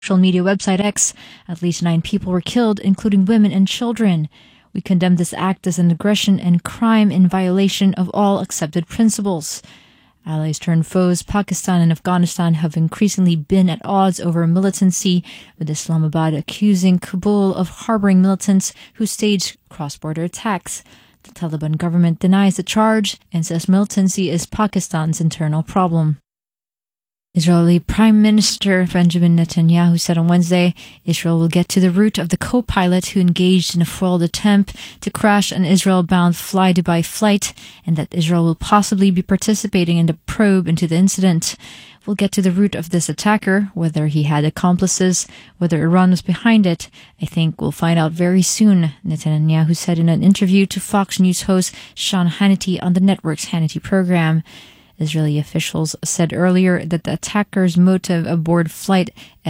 social media website X, at least 9 people were killed, including women and children. We condemn this act as an aggression and crime in violation of all accepted principles. Allies turned foes, Pakistan and Afghanistan have increasingly been at odds over militancy, with Islamabad accusing Kabul of harboring militants who staged cross-border attacks. The Taliban government denies the charge and says militancy is Pakistan's internal problem. Israeli Prime Minister Benjamin Netanyahu said on Wednesday Israel will get to the root of the co-pilot who engaged in a foiled attempt to crash an Israel-bound Fly Dubai flight, and that Israel will possibly be participating in the probe into the incident. We'll get to the root of this attacker, whether he had accomplices, whether Iran was behind it. I think we'll find out very soon, Netanyahu said in an interview to Fox News host Sean Hannity on the network's Hannity program. Israeli officials said earlier that the attacker's motive aboard flight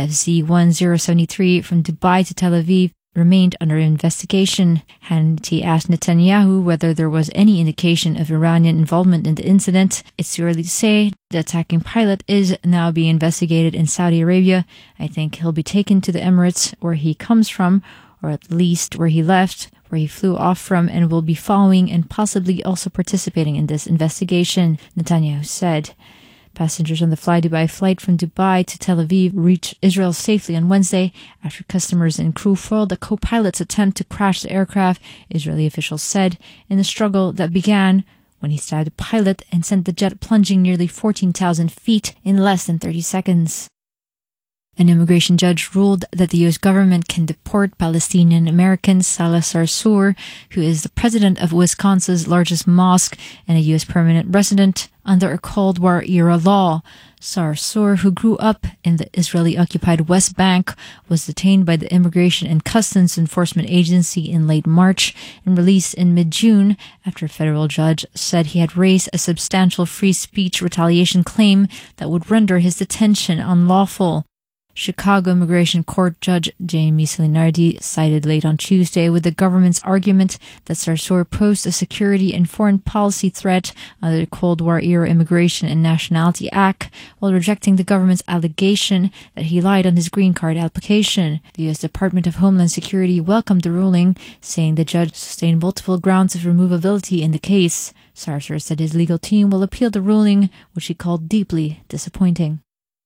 FZ-1073 from Dubai to Tel Aviv remained under investigation. Hannity asked Netanyahu whether there was any indication of Iranian involvement in the incident. It's too early to say. The attacking pilot is now being investigated in Saudi Arabia. I think he'll be taken to the Emirates, where he comes from, or at least where he left, where he flew off from, and will be following and possibly also participating in this investigation, Netanyahu said. Passengers on the Fly Dubai flight from Dubai to Tel Aviv reached Israel safely on Wednesday after customers and crew foiled the co-pilot's attempt to crash the aircraft, Israeli officials said, in a struggle that began when he stabbed the pilot and sent the jet plunging nearly 14,000 feet in less than 30 seconds. An immigration judge ruled that the U.S. government can deport Palestinian American Salah Sarsour, who is the president of Wisconsin's largest mosque and a U.S. permanent resident, under a Cold War-era law. Sarsour, who grew up in the Israeli-occupied West Bank, was detained by the Immigration and Customs Enforcement Agency in late March and released in mid-June after a federal judge said he had raised a substantial free speech retaliation claim that would render his detention unlawful. Chicago Immigration Court Judge Jamie Salinardi sided late on Tuesday with the government's argument that Sarsour posed a security and foreign policy threat under the Cold War-era Immigration and Nationality Act, while rejecting the government's allegation that he lied on his green card application. The U.S. Department of Homeland Security welcomed the ruling, saying the judge sustained multiple grounds of removability in the case. Sarsour said his legal team will appeal the ruling, which he called deeply disappointing.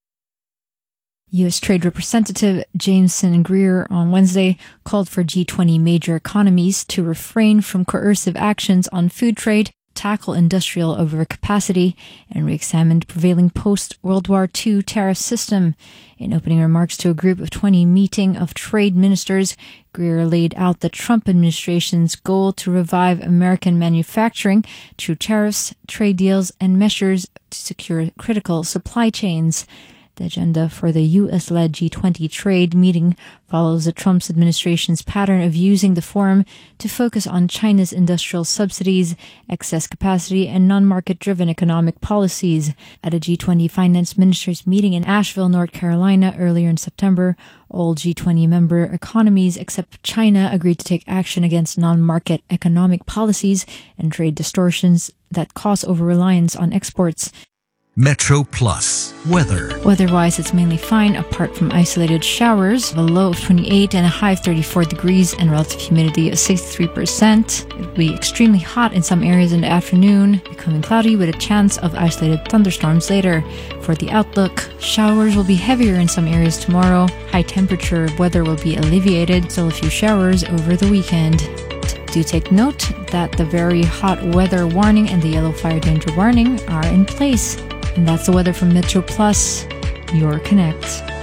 U.S. Trade Representative Jameson Greer on Wednesday called for G20 major economies to refrain from coercive actions on food trade, tackle industrial overcapacity, and re-examine prevailing post-World War II tariff system. In opening remarks to a group of 20 meeting of trade ministers, Greer laid out the Trump administration's goal to revive American manufacturing through tariffs, trade deals, and measures to secure critical supply chains. The agenda for the U.S.-led G20 trade meeting follows the Trump administration's pattern of using the forum to focus on China's industrial subsidies, excess capacity, and non-market-driven economic policies. At a G20 finance ministers meeting in Asheville, North Carolina earlier in September, all G20 member economies except China agreed to take action against non-market economic policies and trade distortions that cause over-reliance on exports. Metro Plus weather. Weather-wise, it's mainly fine, apart from isolated showers. A low of 28 and a high of 34 degrees and relative humidity of 63%. It will be extremely hot in some areas in the afternoon, becoming cloudy with a chance of isolated thunderstorms later. For the outlook, showers will be heavier in some areas tomorrow. High temperature weather will be alleviated, still a few showers over the weekend. Do take note that the very hot weather warning and the yellow fire danger warning are in place. And that's the weather from Metro Plus, your Connect.